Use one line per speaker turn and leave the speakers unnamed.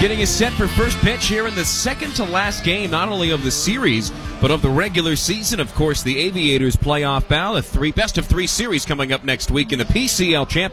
getting us set for first pitch here in the second-to-last game, not only of the series, but of the regular season. Of course, the Aviators playoff bout, a best-of-3 series coming up next week in the PCL Championship.